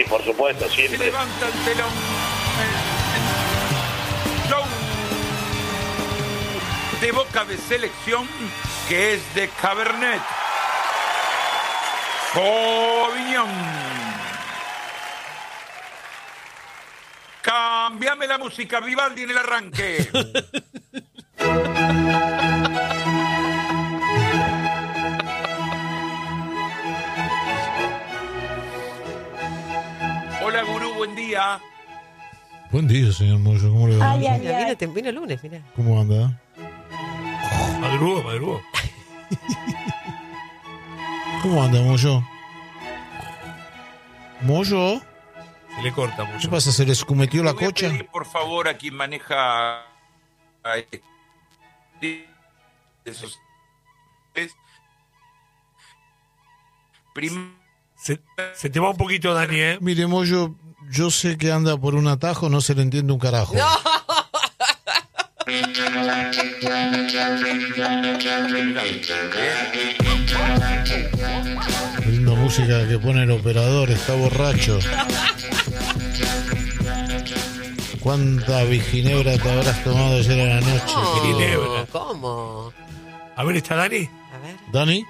Sí, por supuesto, Se siempre. levanta el telón. Show de Boca de selección, que es de Cabernet Sauvignon. Cámbiame la música, Vivaldi en el arranque. Hola, gurú, buen día. Buen día, señor Moyo. ¿Cómo le va? Mira, vino el lunes, mira. ¿Cómo anda? Madrugó. ¿Cómo anda, Moyo? ¿Moyo? Se le corta mucho. ¿Qué pasa? ¿Se le escumetió la Voy a cocha? pedir, por favor, a quien maneja esos Se te va un poquito, Dani, ¿eh? Mire, Moyo, yo sé que anda por un atajo, no se le entiende un carajo. ¡No! Linda música que pone el operador, está borracho. ¿Cuánta viginebra te habrás tomado ayer a la noche? No, Ginebra. ¿cómo? A ver, ¿está Dani? A ver. ¿Dani?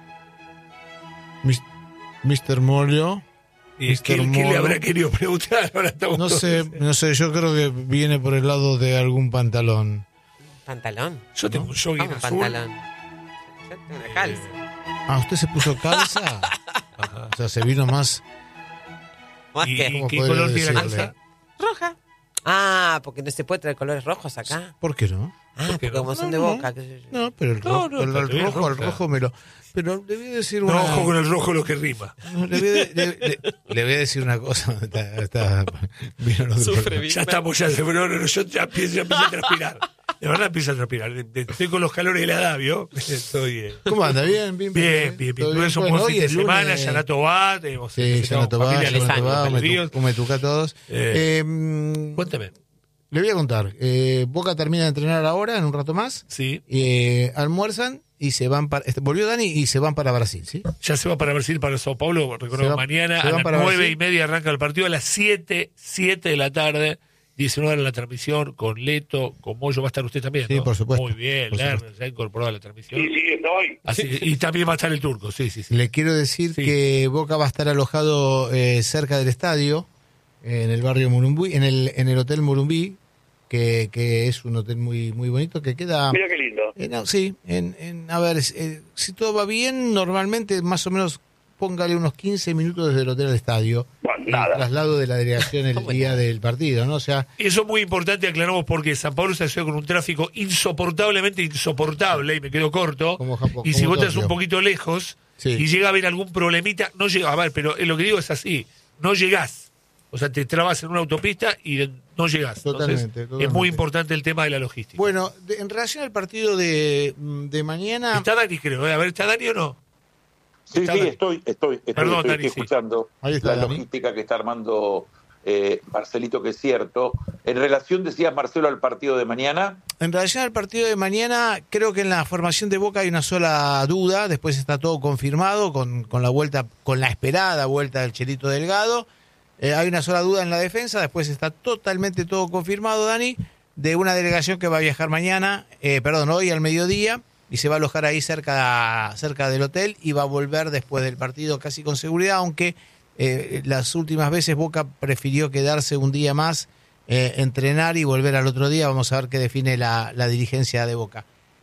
Mr. Molio. ¿Y qué le Molo. habrá querido preguntar? Ahora estamos No todos- sé, yo creo que viene por el lado de algún pantalón. ¿Pantalón? Yo tengo un jogging ¿Cómo azul. pantalón? Yo tengo una calza. Ah, ¿usted se puso calza? Ajá. O sea, se vino más... ¿Más ¿Y qué? ¿Cómo qué podría color tiene la decirle? calza? Roja. Ah, porque no se puede traer colores rojos acá. ¿Por qué no? Ah, ¿Por qué porque no? como son No, de no. Boca. qué sé yo. No, pero el No, rojo, no, el pero te ves rojo roja. me lo... Pero le voy a decir una... No, ojo con el rojo lo que rima. No, le voy a decir una cosa. Vino el otro Sufre programa. bien. Ya estamos, yo ya empiezo a transpirar. De verdad empiezo a transpirar. Estoy con los calores de la edad, ¿vio? Estoy... ¿Cómo anda? ¿Bien? Bien. ¿Todo Tuvimos un Bueno, buen hoy fin de es semana, lunes. Yanatobá, tenemos Sí, Yanatobá, familia, Umetucá todos. Cuéntame. Le voy a contar. Boca termina de entrenar ahora, en un rato más. Sí, Almuerzan y se van para... volvió Dani y se van para Brasil, ¿sí? ya se va para Brasil, para Sao Paulo. Se Recuerdo va- mañana se a van las para 9:30 arranca el partido. A las 7 de la tarde, 19 horas la transmisión con Leto, con Moyo. Va a estar usted también, Sí, ¿no? por supuesto. Muy bien, Por Lerner, supuesto. se ha incorporado a la transmisión. Sí, estoy. Así, y también va a estar el turco, sí. Le quiero decir Sí. que Boca va a estar alojado cerca del estadio, en el barrio Murumbí, en el Hotel Murumbí, que es un hotel muy muy bonito, que queda... Mira qué lindo. no, sí, a ver, si todo va bien, normalmente más o menos póngale unos 15 minutos desde el hotel al estadio. Bueno, El nada. traslado de la delegación el día del partido, ¿no? O sea, Eso es muy importante, aclaramos, porque San Pablo se asocia con un tráfico insoportablemente insoportable, y me quedo corto. Como Japón, Y si como vos estás Tokio. un poquito lejos Sí. y llega a haber algún problemita, no llega. A ver, pero lo que digo es así: no llegás. O sea, te trabas en una autopista y no llegás. Totalmente, Entonces, totalmente. es muy importante el tema de la logística. bueno, en relación al partido de mañana... Está Dani, creo. ¿Eh? A ver, ¿está Dani o no? Sí, Está sí, Dani. estoy Perdón, Dani, sí. escuchando Ahí está, la Dani. logística que está armando Marcelito, que es cierto. En relación, decías, Marcelo, al partido de mañana. En relación al partido de mañana, creo que en la formación de Boca hay una sola duda, después está todo confirmado con la esperada vuelta del Chelito Delgado. Hay una sola duda en la defensa, después está totalmente todo confirmado, Dani, de una delegación que va a viajar hoy al mediodía, y se va a alojar ahí cerca del hotel y va a volver después del partido casi con seguridad, aunque las últimas veces Boca prefirió quedarse un día más, entrenar y volver al otro día. Vamos a ver qué define la dirigencia de Boca.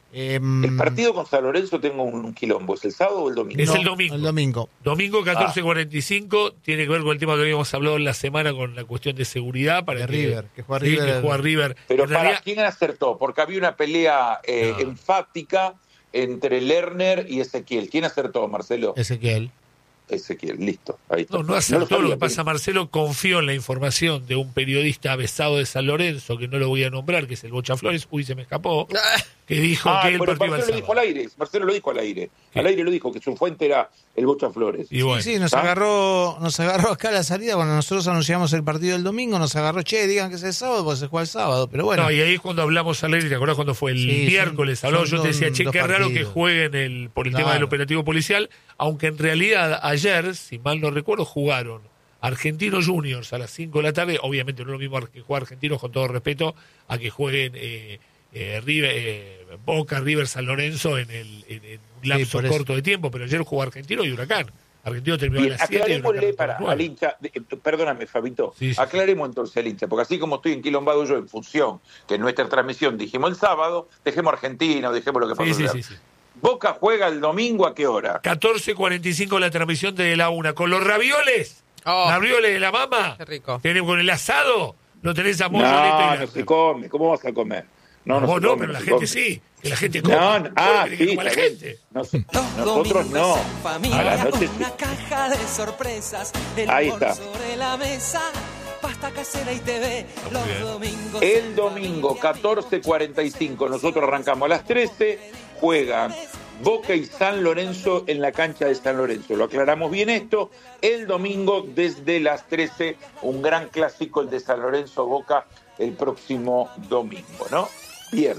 El partido con San Lorenzo tengo un quilombo. ¿Es el sábado o el domingo? Es no, el domingo. El domingo. Domingo 14:45, tiene que ver con el tema que habíamos hablado en la semana con la cuestión de seguridad. Para De River, que juega sí, River. que juega River. Pero En para realidad, quién acertó, porque había una pelea No. enfática entre Lerner y Ezequiel. ¿Quién acertó, Marcelo? Ezequiel. Ezequiel, listo. Ahí está. no acertó. sabía, Lo que pero- pasa, Marcelo, confió en la información de un periodista avesado de San Lorenzo, que no lo voy a nombrar, que es el Bocha Flores, se me escapó, que dijo que el pero partido iba el Marcelo lo dijo al sábado. aire. Marcelo lo dijo al aire. ¿Qué? Al aire lo dijo, que su fuente era el Bocha Flores. Y bueno, Sí, nos ¿Ah? agarró acá a la salida cuando nosotros anunciamos el partido del domingo, nos agarró, digan que es el sábado, pues se juega el sábado, pero bueno. no, y ahí es cuando hablamos al aire, ¿te acordás cuando fue el Sí, miércoles? son Hablamos, yo te decía, dos qué raro que partidos. jueguen por el tema Claro. del operativo policial, aunque en realidad ayer, si mal no recuerdo, jugaron Argentino Juniors a las 5 de la tarde. Obviamente no es lo mismo que jugar Argentinos, con todo respeto, a que jueguen Boca, River, San Lorenzo en un lapso corto de tiempo. Pero ayer jugó Argentino y Huracán. Argentino terminó a las 7 y Huracán al hincha, perdóname, Fabito, Sí. aclaremos entonces al hincha, porque así como estoy enquilombado yo en función que en nuestra transmisión dijimos el sábado, dejemos Argentina o dejemos lo que pasó ayer. Sí. Boca juega el domingo, ¿a qué hora? 14:45 la transmisión de la 1 con los ravioles. Oh. Ravioles de la mama. Qué rico. Tenés con el asado. Lo tenés a Moyo, No se come, ¿cómo vas a comer? Vos se no, come, pero la se gente come. sí. Que la gente come. Sí, la está bien. gente. Nosotros no. A la noche sí. Una caja de sorpresas, el Ahí humor está. sobre la mesa, pasta casera y TV, los bien. domingos. El domingo, 14:45, nosotros arrancamos a las 13, juegan Boca y San Lorenzo en la cancha de San Lorenzo. Lo aclaramos bien esto. El domingo desde las 13, un gran clásico, el de San Lorenzo-Boca, el próximo domingo, ¿no? Bien.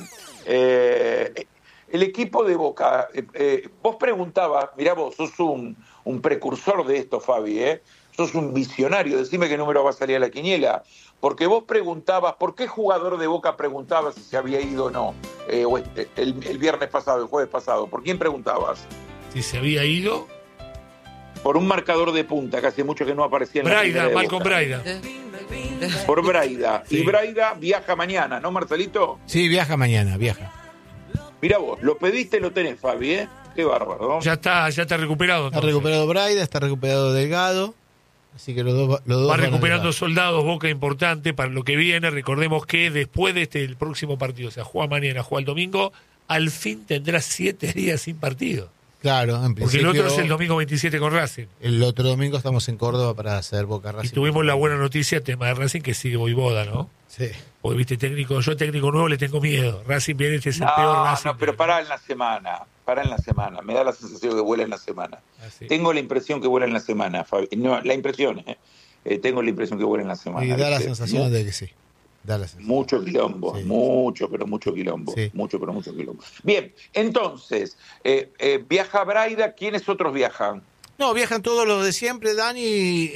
El equipo de Boca, vos preguntabas, mirá vos, sos un precursor de esto, Fabi, sos un visionario, decime qué número va a salir a la quiniela, porque vos preguntabas, ¿por qué jugador de Boca preguntaba si se había ido o no? El viernes pasado, el jueves pasado, ¿por quién preguntabas? Si se había ido. Por un marcador de punta, que hace mucho que no aparecía en la Braida, quiniela de Malcolm Boca. Braida. Por Braida. Sí. Y Braida viaja mañana, ¿no, Marcelito? Sí, viaja mañana, viaja. Mirá vos, lo pediste, lo tenés, Fabi, ¿eh? Qué bárbaro. Ya está recuperado. Está entonces. recuperado Braida, está recuperado Delgado. Así que los dos Va van a recuperando llegar. soldados, Boca importante para lo que viene. Recordemos que después de el próximo partido, o sea, juega mañana, juega el domingo, al fin tendrá 7 días sin partido. Claro, en Porque principio. el otro es el domingo 27 con Racing. El otro domingo estamos en Córdoba para hacer Boca Racing. Y tuvimos la buena noticia, tema de Racing, que sigue Voivoda, ¿no? Sí. Porque, viste, yo técnico nuevo le tengo miedo. Racing viene, este es el peor Racing. No, pero pará en la semana, me da la sensación que vuela en la semana. Así. Tengo la impresión que vuela en la semana, Fabi. No, la impresión, tengo la impresión que vuela en la semana. Y da la ¿viste? sensación de que sí. Da la sensación. Mucho quilombo, Sí. mucho quilombo. Sí. Mucho quilombo. Bien, entonces, viaja Braida, ¿quiénes otros viajan? No, viajan todos los de siempre, Dani.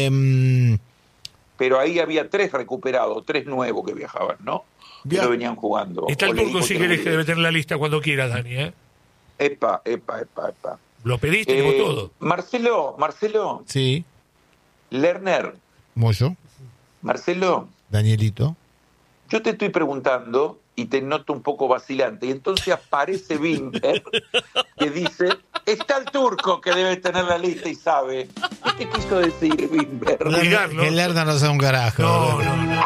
Pero ahí había 3 recuperados, 3 nuevos que viajaban, ¿no? Que no venían jugando. Está el O le Turco, dijo si que querés, no que debe tener la lista cuando quieras, Dani, ¿eh? Epa. Lo pediste, como todo. Marcelo, Sí, Lerner, Moyo, Marcelo, Danielito. yo te estoy preguntando y te noto un poco vacilante. Y entonces aparece Wimber que dice, está el Turco que debe tener la lista y sabe. ¿Qué te quiso decir Wimber? Obligarlo. Que Lerner no sea un carajo. No.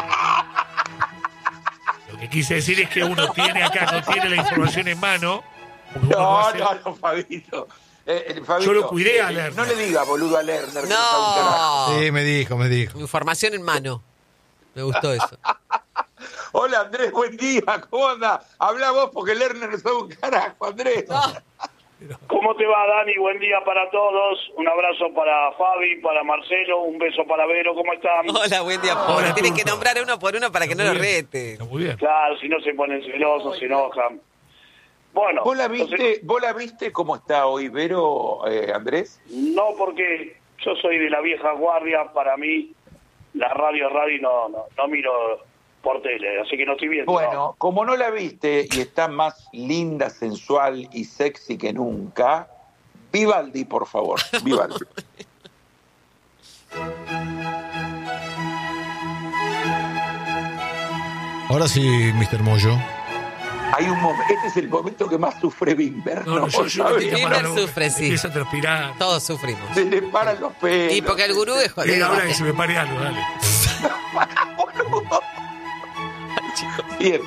Lo que quise decir es que uno tiene acá, no tiene la información en mano. porque uno No, hace- Fabito. Fabito, Yo lo cuidé a Lerner. No le diga boludo a Lerner. que No. sabe un carajo. Sí, me dijo. Información en mano. Me gustó eso. Hola Andrés, buen día. ¿Cómo anda? Habla vos porque Lerner no sabe un carajo, Andrés. ¿Cómo te va, Dani? Buen día para todos. Un abrazo para Fabi, para Marcelo, un beso para Vero. ¿Cómo están? Hola, buen día. Hola, Pobre. Tienen Turco. que nombrar uno por uno para que Está no muy lo bien. rete. Está muy bien. Claro, si no se ponen celosos, se enojan. Bueno, ¿Vos la entonces, viste cómo está hoy Vero, Andrés? no, porque yo soy de la vieja guardia. Para mí, la radio es radio y no miro por tele, así que no estoy viendo. Bueno, ¿no? como no la viste y está más linda, sensual y sexy que nunca, Vivaldi, por favor, Vivaldi. Ahora sí, Mr. Moyo. Hay un momento, este es el momento que más sufre Bimber, No, ¿no? yo ¿Sabes? tenía Bimber mano- sufre, sí. Empieza a transpirar. Todos sufrimos. Se le paran los pelos. Y porque el gurú es Y jodido. ahora que se me pare algo, dale. Bien.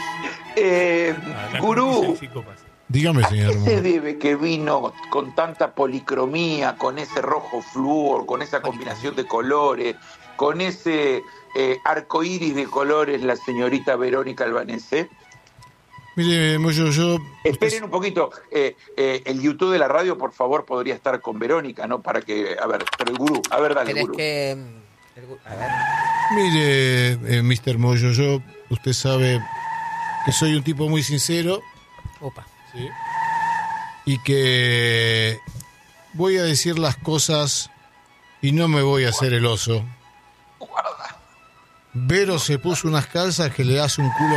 La Gurú, noticia del psicópata. Dígame, señor ¿qué se Moyo. debe que vino con tanta policromía, con ese rojo flúor, con esa combinación de colores, con ese arcoíris de colores, la señorita Verónica Albanese? Mire, Moyo, yo... Esperen un poquito, el YouTube de la radio, por favor, podría estar con Verónica, ¿no? Para que, a ver, pero el gurú, a ver, dale, Pero es gurú. que... A ver. Mire, Mr. Moyo, usted sabe que soy un tipo muy sincero, Opa. ¿sí? Y que voy a decir las cosas Y no me voy a hacer el oso. Vero se puso unas calzas que le hace un culo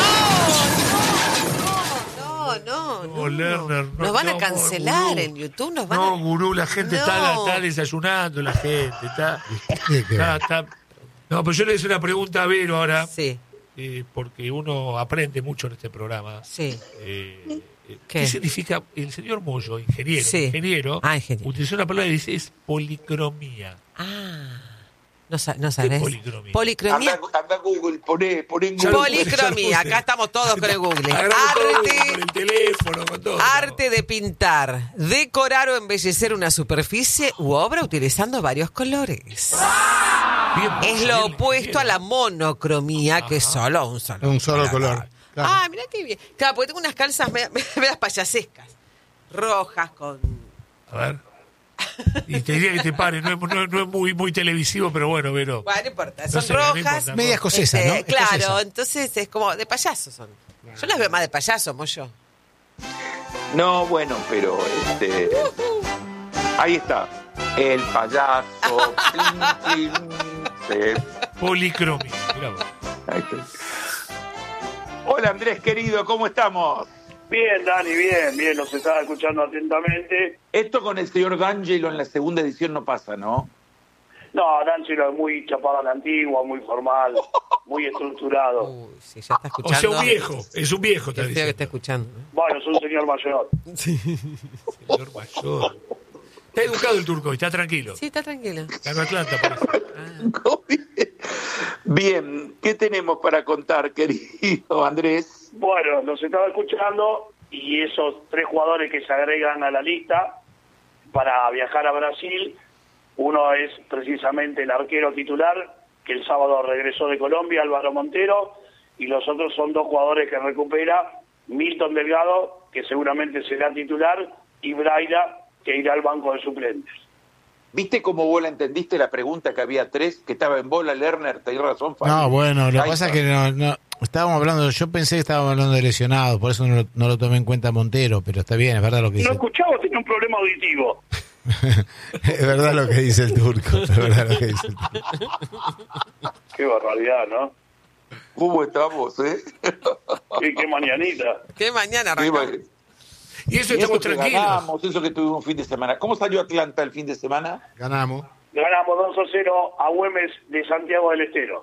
No, Lerner, no, Nos van a no, cancelar gurú. en YouTube, nos van a... No, gurú, la gente está desayunando, la gente está... No, pero yo le hice una pregunta a Vero ahora, Sí, porque uno aprende mucho en este programa. sí. ¿Qué significa? El señor Moyo, ingeniero, Sí. ingeniero, Ingeniero. utilizó una palabra que dice es policromía. No sabes. policromía? Policromía. Anda a Google, poné en Google. Policromía. Acá estamos todos con el Google. Agarramos todo, con Arte, el teléfono, con todo. arte de pintar, decorar o embellecer una superficie u obra utilizando varios colores. Bien, Es bien, lo bien, opuesto bien. a la monocromía, que es solo un solo. Un solo color. Claro. Ah, mirá qué bien. Claro, porque tengo unas calzas medias payasescas. Rojas con... A ver. Y te diría que te pare, no es muy televisivo, pero bueno, Vero. Bueno, no importa, No son sé, no rojas. importa. Media escocesa, ¿no? Claro, Escocesa. entonces es como de payaso son. Yo las veo más de payaso, Moyo. No, bueno, pero ahí está. El payaso. Plin, plin, sí. Policromía. Mirá vos. Ahí está. Hola Andrés, querido, ¿cómo estamos? Bien, Dani, bien, los estaba escuchando atentamente. Esto con el señor D'Angelo en la segunda edición no pasa, ¿no? No, D'Angelo es muy chapado a la antigua, muy formal, muy estructurado. Uy, sí, ya está O escuchando. sea, un viejo, es un viejo, te Qué feo que dice. está escuchando. Bueno, es un señor mayor. Señor mayor. Está educado el turco, está tranquilo. Sí, está tranquilo. Está en Atlanta, parece. Bien, ¿qué tenemos para contar, querido Andrés? Bueno, los estaba escuchando y esos 3 jugadores que se agregan a la lista para viajar a Brasil, uno es precisamente el arquero titular, que el sábado regresó de Colombia, Álvaro Montero, y los otros son 2 jugadores que recupera, Milton Delgado, que seguramente será titular, y Braida, que irá al banco de suplentes. ¿Viste cómo vos la entendiste la pregunta que había 3, que estaba en bola Lerner? Tenés razón, Fabi. No, bueno, lo que Ahí pasa es está. que no, estábamos hablando, yo pensé que estábamos hablando de lesionados, por eso no lo tomé en cuenta Montero, pero está bien, es verdad lo que No dice. escuchaba, tenía un problema auditivo. Es verdad lo que dice el turco, es verdad lo que dice el turco. Qué barbaridad, ¿no? ¿Cómo estamos, Qué mañanita. Que mañana Sí, arrancamos. bueno. Y eso Y estamos eso que tranquilos. ganamos, eso que tuvimos un fin de semana. ¿Cómo salió Atlanta el fin de semana? Ganamos. Ganamos 2-0 a Güemes de Santiago del Estero.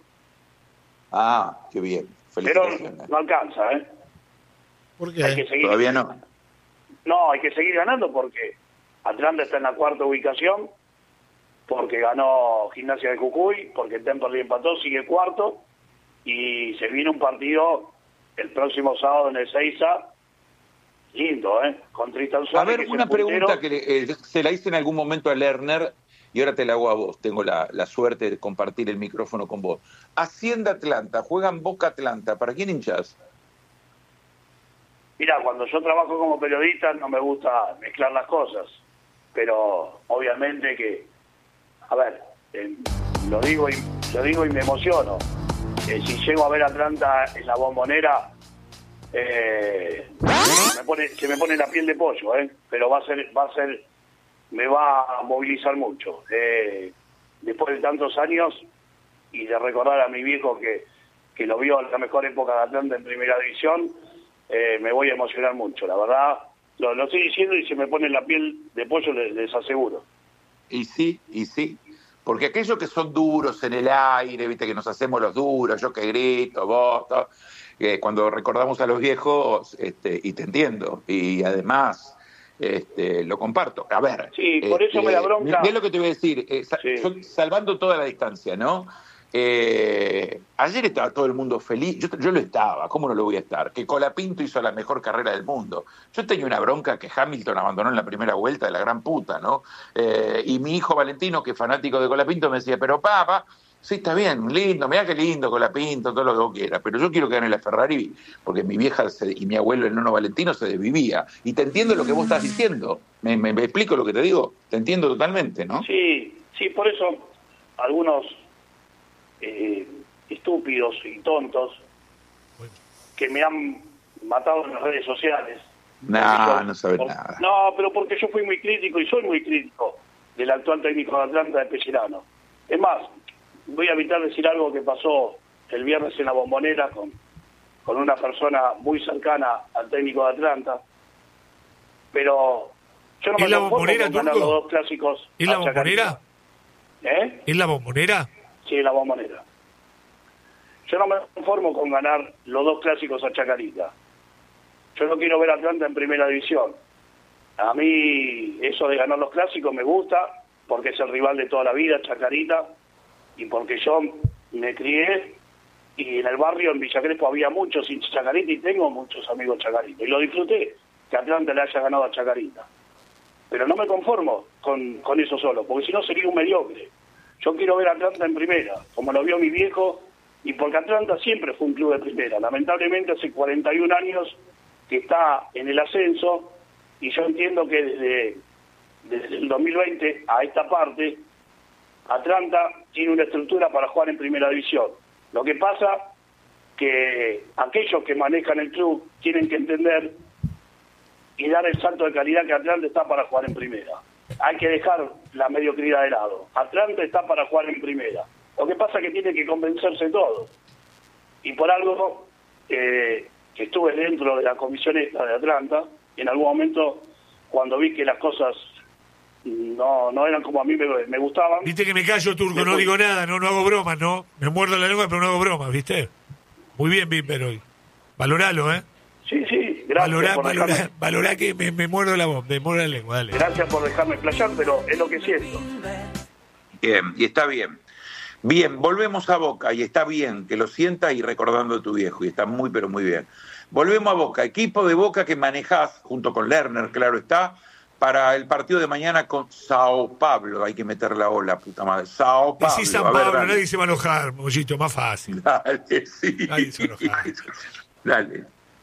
Ah, qué bien. Pero Felicitaciones. no alcanza, ¿eh? ¿Por Hay que qué? seguir. Todavía no. No, hay que seguir ganando porque Atlanta está en la 4ª ubicación, porque ganó Gimnasia de Jujuy, porque Temperley empató, sigue 4º, y se viene un partido el próximo sábado en el Ezeiza, lindo, con Tristan Suárez. A ver, que es una el puntero. pregunta que se la hice en algún momento a Lerner y ahora te la hago a vos. Tengo la suerte de compartir el micrófono con vos. Hacienda Atlanta, juegan Boca Atlanta. ¿Para quién hinchás? Mira, cuando yo trabajo como periodista no me gusta mezclar las cosas, pero obviamente que, a ver, lo digo y me emociono. Si llego a ver a Atlanta en la Bombonera, se me pone la piel de pollo, pero me va a movilizar mucho. Después de tantos años y de recordar a mi viejo que lo vio en la mejor época de Atlanta en primera división, me voy a emocionar mucho, la verdad. Lo estoy diciendo y se me pone la piel de pollo, les aseguro. Y sí. Porque aquellos que son duros en el aire, viste que nos hacemos los duros, yo que grito, vos, todo, cuando recordamos a los viejos, y te entiendo, y además lo comparto. A ver. Sí, por eso me da bronca. Mirá lo que te voy a decir, Sí. yo salvando toda la distancia, ¿no? Ayer estaba todo el mundo feliz, yo lo estaba, ¿cómo no lo voy a estar? Que Colapinto hizo la mejor carrera del mundo. Yo tenía una bronca que Hamilton abandonó en la primera vuelta de la gran puta, ¿no? Y mi hijo Valentino, que es fanático de Colapinto, me decía, pero papá, sí, está bien, lindo, mirá qué lindo Colapinto, todo lo que vos quieras, pero yo quiero que gane la Ferrari, porque mi vieja y mi abuelo, el nono Valentino, se desvivía. Y te entiendo lo que vos estás diciendo, me explico lo que te digo, te entiendo totalmente, ¿no? Sí, por eso algunos estúpidos y tontos que me han matado en las redes sociales. No sabes nada. No, pero porque yo fui muy crítico y soy muy crítico del actual técnico de Atlanta, de Pellerano. Es más, voy a evitar decir algo que pasó el viernes en la Bombonera con una persona muy cercana al técnico de Atlanta, pero yo no me conformo con ganar los 2 clásicos. ¿Es la Bombonera? ¿Es la Bombonera? Sí, la Bombonera. Yo no me conformo con ganar los 2 clásicos a Chacarita. Yo no quiero ver a Atlanta en primera división. A mí eso de ganar los clásicos me gusta, porque es el rival de toda la vida, Chacarita, y porque yo me crié, y en el barrio, en Villa Crespo, había muchos hinchas Chacarita, y tengo muchos amigos Chacarita, y lo disfruté, que Atlanta le haya ganado a Chacarita. Pero no me conformo con eso solo, porque si no sería un mediocre. Yo quiero ver a Atlanta en primera, como lo vio mi viejo, y porque Atlanta siempre fue un club de primera. Lamentablemente hace 41 años que está en el ascenso, y yo entiendo que desde el 2020 a esta parte, Atlanta tiene una estructura para jugar en primera división. Lo que pasa que aquellos que manejan el club tienen que entender y dar el salto de calidad que Atlanta está para jugar en primera. Hay que dejar la mediocridad de lado. Atlanta está para jugar en primera. Lo que pasa es que tiene que convencerse todo. Y por algo que estuve dentro de la comisión esta de Atlanta, en algún momento, cuando vi que las cosas no eran como a mí me gustaban... Viste que me callo, Turco, no digo nada, no hago bromas, ¿no? Me muerdo la lengua, pero no hago bromas, ¿viste? Muy bien, Bimber, hoy. Valoralo, ¿eh? Sí, gracias. Valorá que me muerdo la voz, me muerdo la lengua, dale. Gracias por dejarme explayar, pero es lo que siento. Bien, y está bien. Bien, volvemos a Boca, y está bien que lo sientas y recordando a tu viejo, y está muy, pero muy bien. Volvemos a Boca, equipo de Boca que manejás, junto con Lerner, claro está, para el partido de mañana con Sao Paulo. Hay que meter la ola, puta madre. Sao Paulo. Y si San Pablo, nadie se va a enojar, Mollito, más fácil. Dale, sí. Nadie se va a enojar. Dale.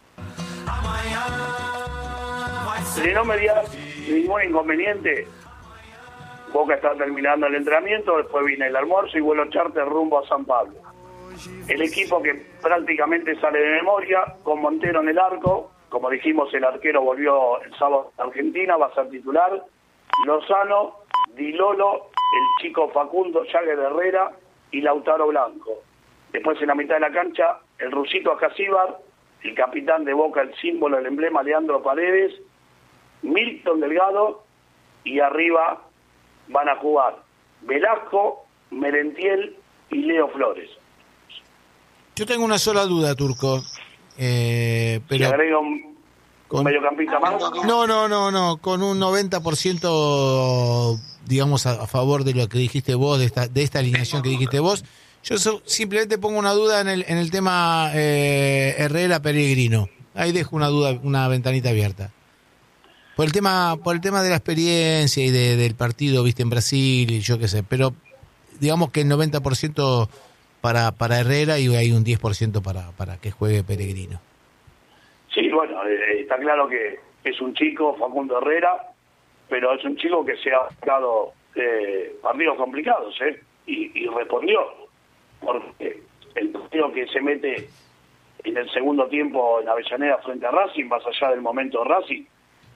Si no me dio ningún inconveniente, Boca está terminando el entrenamiento, después viene el almuerzo y vuelo charter rumbo a San Pablo. El equipo que prácticamente sale de memoria, con Montero en el arco, como dijimos, el arquero volvió el sábado a Argentina, va a ser titular, Lozano, Di Lolo, el chico Facundo Jagger Herrera y Lautaro Blanco. Después en la mitad de la cancha, el rusito Acasíbar, el capitán de Boca, el símbolo, el emblema, Leandro Paredes, Milton Delgado, y arriba van a jugar Velasco, Merentiel y Leo Flores. Yo tengo una sola duda, Turco. Pero ¿Se agrega un mediocampista más? No, con un 90%, digamos, a favor de lo que dijiste vos, de esta alineación que dijiste vos. Yo simplemente pongo una duda en el tema Herrera Peregrino. Ahí dejo una duda, una ventanita abierta. Por el tema de la experiencia y del partido, viste, en Brasil y yo qué sé, pero digamos que el 90% para Herrera y hay un 10% para que juegue Peregrino. Sí, bueno, está claro que es un chico, Facundo Herrera, pero es un chico que se ha sacado partidos complicados, y respondió, porque el partido que se mete en el segundo tiempo en Avellaneda frente a Racing, más allá del momento de Racing,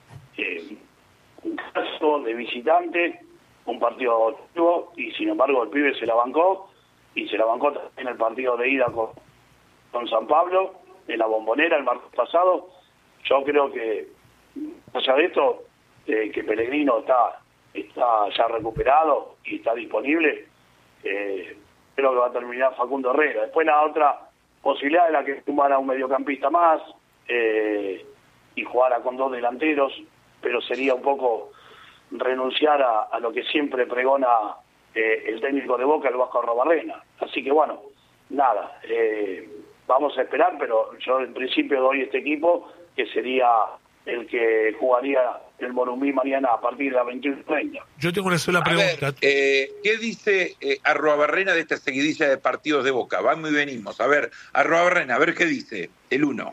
un caso de visitante, un partido activo, y sin embargo el pibe se la bancó, y se la bancó también el partido de ida con San Pablo, en la Bombonera el martes pasado. Yo creo que, más allá de esto, que Pellegrino está ya recuperado y está disponible, creo que va a terminar Facundo Herrera. Después la otra posibilidad es la que sumara un mediocampista más y jugara con 2 delanteros, pero sería un poco renunciar a lo que siempre pregona el técnico de Boca, el Vasco Arrobarrena. Así que bueno, nada, vamos a esperar, pero yo en principio doy este equipo, que sería el que jugaría el Morumbí mañana a partir de las 21:30. Yo tengo una sola pregunta. ¿Qué dice Arrobarrena de esta seguidilla de partidos de Boca? Vamos y venimos. A ver, Arrobarrena, a ver qué dice el 1.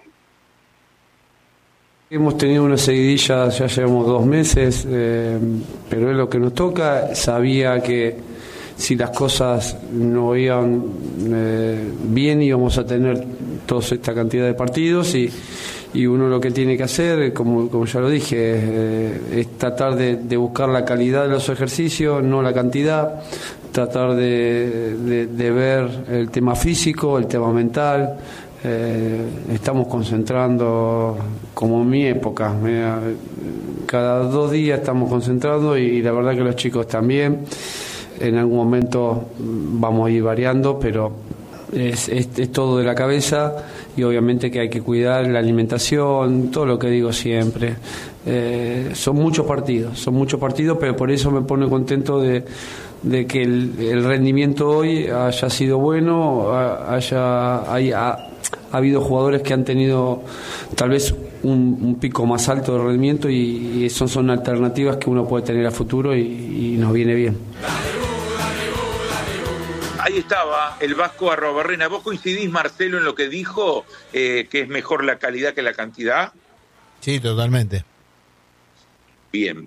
Hemos tenido una seguidilla, ya llevamos 2 meses, pero es lo que nos toca. Sabía que si las cosas no iban bien íbamos a tener toda esta cantidad de partidos y y uno lo que tiene que hacer, como ya lo dije, es tratar de buscar la calidad de los ejercicios, no la cantidad, tratar de ver el tema físico, el tema mental. Estamos concentrando como en mi época, cada 2 días estamos concentrando y la verdad que los chicos también. En algún momento vamos a ir variando, pero es todo de la cabeza, y obviamente que hay que cuidar la alimentación, todo lo que digo siempre. Son muchos partidos, pero por eso me pone contento de que el rendimiento hoy haya sido bueno, ha habido jugadores que han tenido tal vez un pico más alto de rendimiento, y son alternativas que uno puede tener a futuro y nos viene bien. Ahí estaba el Vasco Arrobarrena. ¿Vos coincidís, Marcelo, en lo que dijo, que es mejor la calidad que la cantidad? Sí, totalmente. Bien.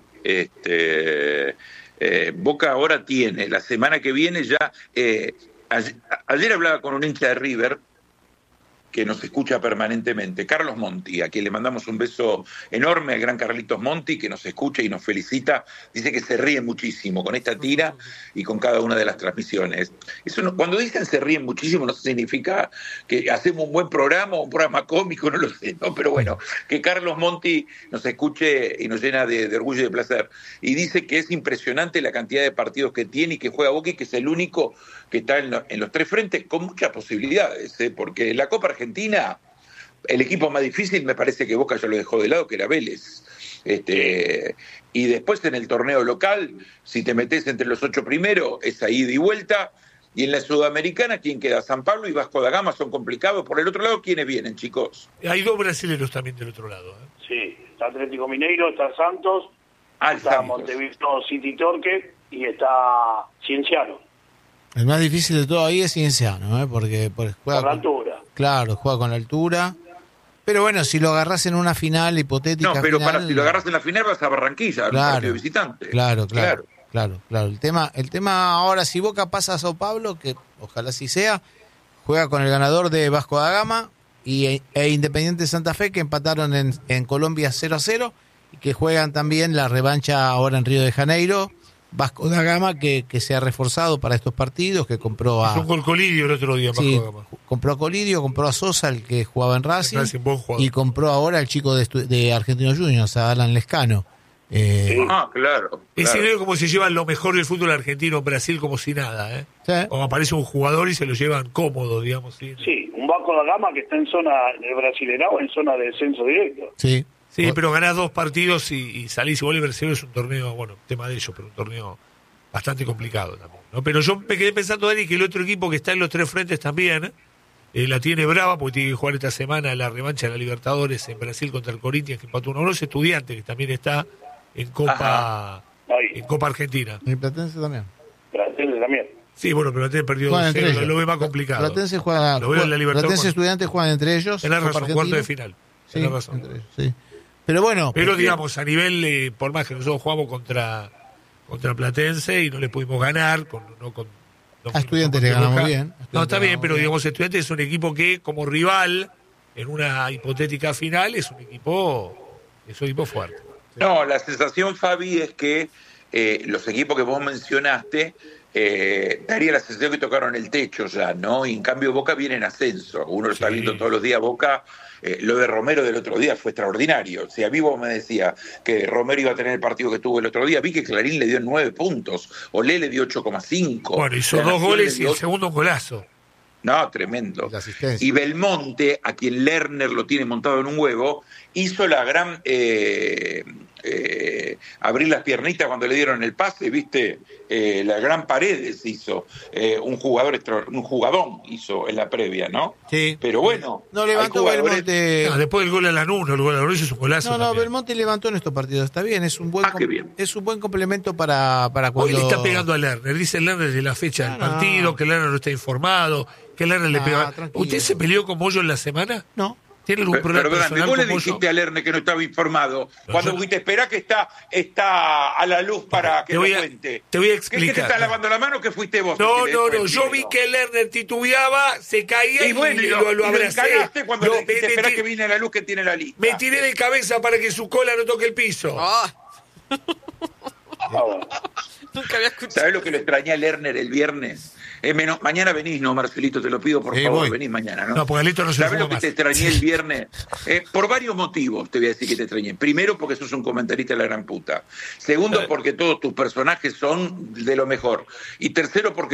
Boca ahora tiene, la semana que viene ya... ayer hablaba con un hincha de River que nos escucha permanentemente, Carlos Monti, a quien le mandamos un beso enorme, al gran Carlitos Monti, que nos escucha y nos felicita. Dice que se ríe muchísimo con esta tira y con cada una de las transmisiones. Eso no, cuando dicen se ríen muchísimo, no significa que hacemos un buen programa o un programa cómico, no lo sé, ¿no? Pero bueno, que Carlos Monti nos escuche y nos llena de orgullo y de placer. Y dice que es impresionante la cantidad de partidos que tiene y que juega Boca, y que es el único que está en los 3 frentes con muchas posibilidades, porque la Copa Argentina, el equipo más difícil me parece que Boca ya lo dejó de lado, que era Vélez. Y después en el torneo local, si te metes entre los 8 primeros, es ahí ida y vuelta. Y en la Sudamericana, ¿quién queda? San Pablo y Vasco da Gama son complicados. Por el otro lado, ¿quiénes vienen, chicos? Hay 2 brasileños también del otro lado. Sí, está Atlético Mineiro, está Santos, está Santos. Montevideo City Torque y está Cienciano. El más difícil de todo ahí es Cienciano, porque juega Por la altura. Claro, juega con la altura. Pero bueno, si lo agarrás en una final hipotética... No, pero final, si lo agarras en la final vas a Barranquilla, claro, un partido de visitante. Claro. El tema ahora, si Boca pasa a Sao Paulo, que ojalá sí sea, juega con el ganador de Vasco da Gama e Independiente Santa Fe, que empataron en Colombia 0-0, y que juegan también la revancha ahora en Río de Janeiro. Vasco da Gama, que se ha reforzado para estos partidos, que compró a... Hizo un gol Colidio el otro día, sí, Vasco da Gama. compró a Colidio, compró a Sosa, el que jugaba en Racing, buen jugador. y compró ahora al chico de Argentinos Juniors, a Alan Lescano. Claro. Es increíble cómo se llevan lo mejor del fútbol argentino en Brasil como si nada, Sí. Como aparece un jugador y se lo llevan cómodo, digamos. Sí, un Vasco da Gama que está en zona de Brasileirao, en zona de descenso directo. Sí. Sí, pero ganás 2 partidos y salís igual. El Brasil es un torneo, bueno, tema de ellos, pero un torneo bastante complicado también, ¿no? Pero yo me quedé pensando, Dani, que el otro equipo que está en los 3 frentes también la tiene brava, porque tiene que jugar esta semana la revancha de la Libertadores en Brasil contra el Corinthians, que empató 1-1. Estudiantes, que también está en Copa Argentina. Y Platense también. Platense también. Sí, bueno, pero Platense perdió Juegan entre 2-0, ellos. lo ve más complicado. Platense juega, Lo veo en la Libertadores. Platense Estudiantes juegan entre ellos. Tenés Copa razón, cuarto Argentina. de final. Sí, Tenés razón. entre ellos, sí. Pero bueno. Pero digamos, a nivel, por más que nosotros jugamos contra Platense y no le pudimos ganar, a Estudiantes le ganamos bien. No, está bien, pero digamos, Estudiantes es un equipo que, como rival, en una hipotética final, es un equipo fuerte. No, la sensación, Fabi, es que los equipos que vos mencionaste daría la sensación que tocaron el techo ya, ¿no? Y en cambio Boca viene en ascenso. Uno lo está viendo todos los días. Boca, lo de Romero del otro día fue extraordinario. Si a mí vos me decía que Romero iba a tener el partido que tuvo el otro día, vi que Clarín le dio 9 puntos, Olé le dio 8,5. Bueno, hizo 2 goles y el segundo un golazo. No, tremendo. Y Belmonte, a quien Lerner lo tiene montado en un huevo, hizo la gran abrir las piernitas cuando le dieron el pase, ¿viste? La gran Paredes hizo, un jugadón hizo en la previa, ¿no? Sí. Pero bueno, no levantó Belmonte. No, después del gol a Lanús, el gol a Lanús es un golazo. No, Belmonte levantó en estos partidos, está bien, es un buen bien. Es un buen complemento para cuando... Hoy le está pegando a Lerner, dice Lerner de la fecha del partido, que Lerner no está informado, que Lerner le pega. Tranquilo. ¿Usted se peleó con Moyo en la semana? No. ¿Tiene algún problema Pero personal vos le como dijiste yo? a Lerner que no estaba informado. No, Cuando yo- te espera que está a la luz para que Te voy lo a- cuente. te voy a ¿Qué te explicar. está lavando la mano que fuiste vos? No, el que no, fue no. el Yo vi primero? que Lerner titubeaba, se caía Y bueno, y lo abracé. encaraste cuando No, le dijiste, me espera ti- que viene la luz que tiene la lista. me tiré de cabeza para que su cola no toque el piso. Ah, Ah, bueno. nunca había escuchado. ¿Sabés lo que le extrañé a Lerner el viernes? Mañana venís, ¿no, Marcelito? Te lo pido, por Sí, favor, voy. venís mañana, ¿no? No, porque Alito no se ¿Sabés fuma lo que más. te extrañé el viernes? Por varios motivos te voy a decir que te extrañé. Primero, porque sos un comentarista de la gran puta. Segundo, porque todos tus personajes son de lo mejor. Y tercero, porque